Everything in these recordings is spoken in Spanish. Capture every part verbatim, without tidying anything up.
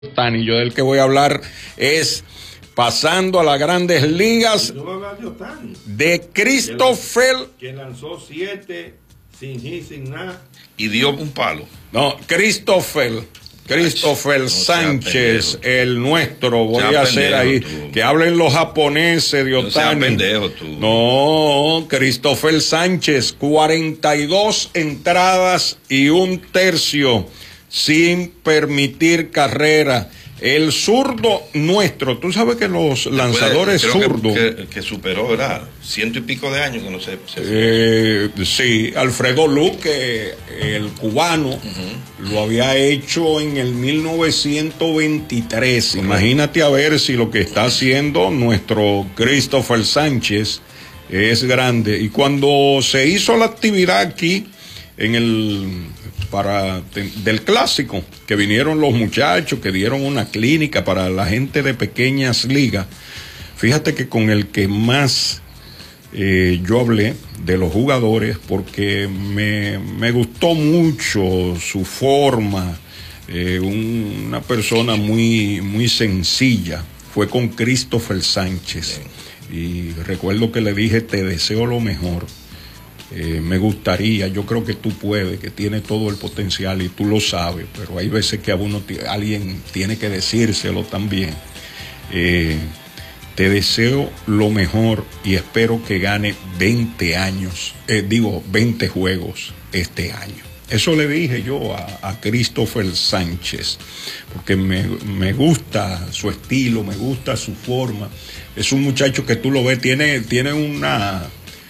Y yo del que voy a hablar es pasando a las grandes ligas No va a hablar de Otani, de Christopher, que lanzó siete sin hit, sin nada. Y dio un palo. no, Christopher, Christopher no Sánchez, pendejo, el nuestro, voy sea a hacer ahí, tú. que hablen los japoneses de No seas Otani. pendejo tú. No, Christopher Sánchez, cuarenta y dos entradas y un tercio sin permitir carrera. El zurdo nuestro, tú sabes que los lanzadores Creo que- zurdos, que, que superó, ¿verdad? Ciento y pico de años que no se... se eh, sí, Alfredo Luque, el cubano, uh-huh. lo había hecho en el mil novecientos veintitrés. Uh-huh. Imagínate a ver si lo que está haciendo nuestro Christopher Sánchez es grande. Y cuando se hizo la actividad aquí en el para del clásico, que vinieron los muchachos, que dieron una clínica para la gente de pequeñas ligas, fíjate que con el que más eh, yo hablé de los jugadores, porque me, me gustó mucho su forma, eh, un, una persona muy, muy sencilla, fue con Christopher Sánchez. Y recuerdo que le dije, te deseo lo mejor. Eh, me gustaría, yo creo que tú puedes, que tienes todo el potencial y tú lo sabes, pero hay veces que a uno, alguien tiene que decírselo también. Eh, te deseo lo mejor y espero que gane veinte años, eh, digo veinte juegos este año. Eso le dije yo a, a Christopher Sánchez, porque me, me gusta su estilo, me gusta su forma. Es un muchacho que tú lo ves, tiene, tiene una...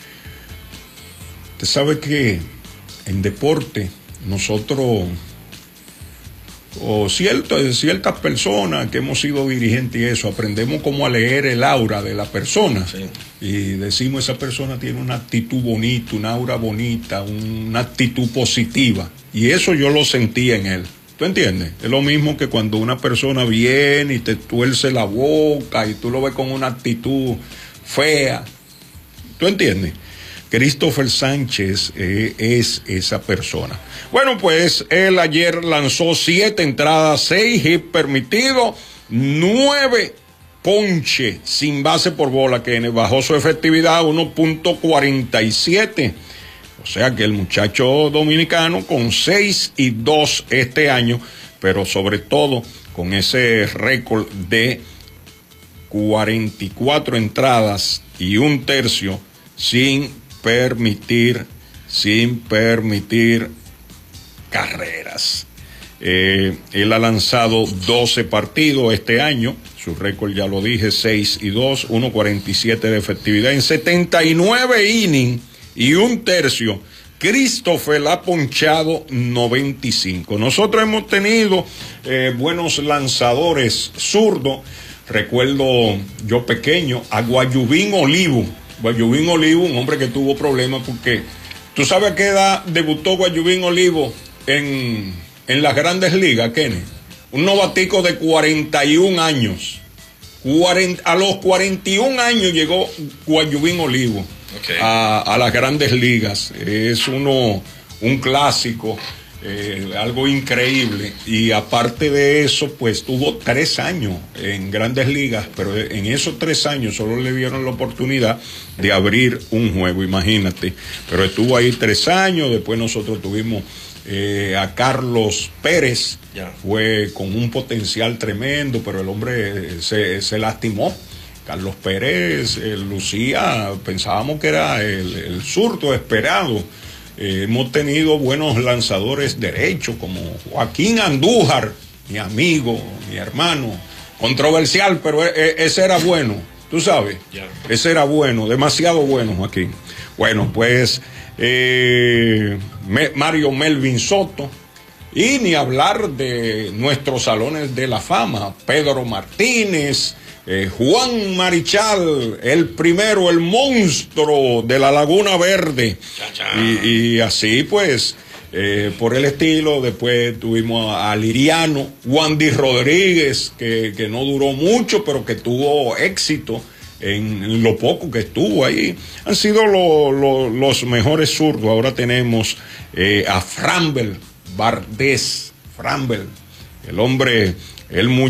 Usted sabe que en deporte nosotros, o cierto, ciertas personas que hemos sido dirigentes y eso, aprendemos como a leer el aura de la persona. Sí. Y decimos, esa persona tiene una actitud bonita, una aura bonita, una actitud positiva. Y eso yo lo sentí en él. ¿Tú entiendes? Es lo mismo que cuando una persona viene y te tuerce la boca y tú lo ves con una actitud fea. ¿Tú entiendes? Christopher Sánchez eh, es esa persona. Bueno, pues él ayer lanzó siete entradas, seis hits permitidos, nueve ponche sin base por bola, que bajó su efectividad a uno punto cuarenta y siete. O sea que el muchacho dominicano con seis y dos este año, pero sobre todo con ese récord de cuarenta y cuatro entradas y un tercio sin permitir, sin permitir carreras. Eh, él ha lanzado doce partidos este año, su récord ya lo dije, seis y dos, uno cuarenta y siete de efectividad en setenta y nueve innings y un tercio. Christopher ha ponchado noventa y cinco. Nosotros hemos tenido eh, buenos lanzadores zurdos. Recuerdo yo pequeño a Guayubín Olivo. Guayubín Olivo, un hombre que tuvo problemas porque, ¿tú sabes a qué edad debutó Guayubín Olivo en, en las grandes ligas, Kenny? Un novatico de cuarenta y un años. cuarenta, a los cuarenta y un años llegó Guayubín Olivo okay. a, a las grandes ligas. Es uno, un clásico. Eh, algo increíble, y aparte de eso pues tuvo tres años en grandes ligas, pero en esos tres años solo le dieron la oportunidad de abrir un juego, imagínate, pero estuvo ahí tres años. Después nosotros tuvimos eh, a Carlos Pérez, yeah. fue con un potencial tremendo, pero el hombre se, se lastimó. Carlos Pérez, eh, Lucía, pensábamos que era el, el zurdo esperado. Eh, hemos tenido buenos lanzadores derechos como Joaquín Andújar, mi amigo, mi hermano, controversial, pero e- e- ese era bueno, tú sabes, yeah. ese era bueno, demasiado bueno, Joaquín. Bueno, pues eh, me, Mario Melvin Soto, y ni hablar de nuestros salones de la fama, Pedro Martínez, Eh, Juan Marichal, el primero, el monstruo de la Laguna Verde. Y, y así pues, eh, por el estilo. Después tuvimos a, a Liriano, Wandy Rodríguez, que, que no duró mucho, pero que tuvo éxito en, en lo poco que estuvo ahí. Han sido lo, lo, los mejores zurdos. Ahora tenemos eh, a Framber Valdez, Framber, el hombre el